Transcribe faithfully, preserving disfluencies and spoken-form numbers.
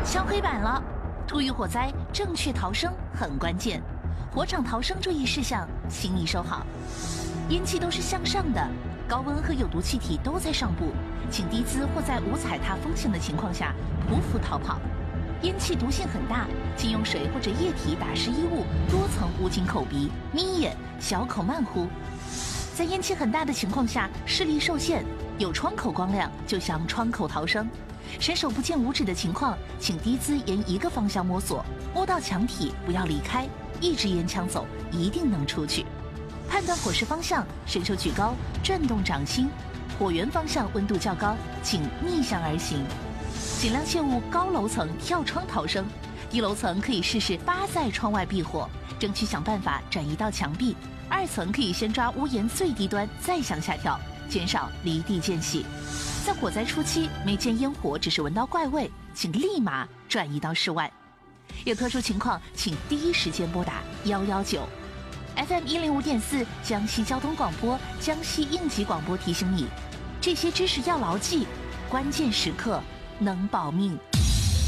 敲黑板了！突遇火灾，正确逃生很关键。火场逃生注意事项，请你收好。烟气都是向上的，高温和有毒气体都在上部，请低姿或在无踩踏风险的情况下匍匐逃跑。烟气毒性很大，请用水或者液体打湿衣物，多层捂紧口鼻，眯眼，小口慢呼。在烟气很大的情况下，视力受限，有窗口光亮就向窗口逃生。伸手不见五指的情况，请低姿沿一个方向摸索，摸到墙体不要离开，一直沿墙走，一定能出去。判断火势方向，伸手举高，转动掌心。火源方向温度较高，请逆向而行。尽量切勿高楼层跳窗逃生，低楼层可以试试扒在窗外避火，争取想办法转移到墙壁。二层可以先抓屋檐最低端，再向下跳，减少离地间隙。在火灾初期，没见烟火，只是闻到怪味，请立马转移到室外。有特殊情况，请第一时间拨打一一九。F M 一零五点四江西交通广播、江西应急广播提醒你，这些知识要牢记，关键时刻能保命。